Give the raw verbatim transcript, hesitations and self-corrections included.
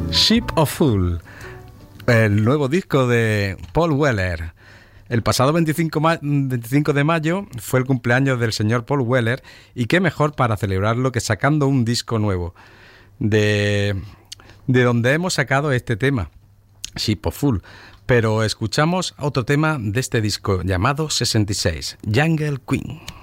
Ship of Fools, el nuevo disco de Paul Weller. El pasado veinticinco de mayo fue el cumpleaños del señor Paul Weller, y qué mejor para celebrarlo que sacando un disco nuevo, de, de donde hemos sacado este tema, Ship of Fools. Pero escuchamos otro tema de este disco llamado sesenta y seis, Jungle Queen.